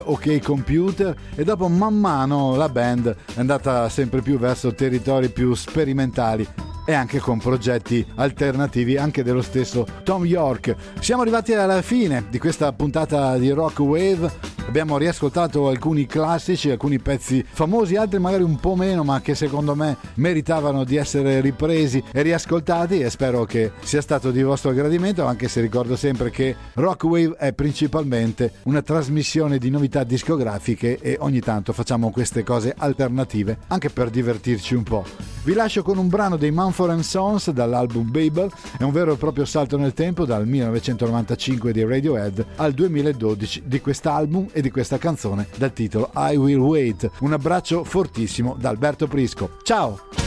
OK Computer, e dopo man mano la band è andata sempre più verso territori più sperimentali e anche con progetti alternativi anche dello stesso Tom York. Siamo arrivati alla fine di questa puntata di Rock Wave. Abbiamo riascoltato alcuni classici, alcuni pezzi famosi, altri magari un po' meno, ma che secondo me meritavano di essere ripresi e riascoltati, e spero che sia stato di vostro gradimento, anche se ricordo sempre che Rock Wave è principalmente una trasmissione di novità discografiche e ogni tanto facciamo queste cose alternative anche per divertirci un po'. Vi lascio con un brano dei Mumford & Sons dall'album Babel, è un vero e proprio salto nel tempo dal 1995 dei Radiohead al 2012 di quest'album e di questa canzone dal titolo I Will Wait. Un abbraccio fortissimo da Alberto Prisco. Ciao!